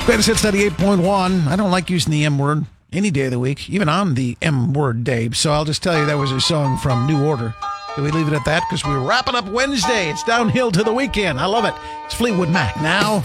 Greatest Hits 98.1. I don't like using the M word any day of the week, even on the M word day. So I'll just tell you that was a song from New Order. Do we leave it at that? Because we're wrapping up Wednesday. It's downhill to the weekend. I love it. It's Fleetwood Mac now.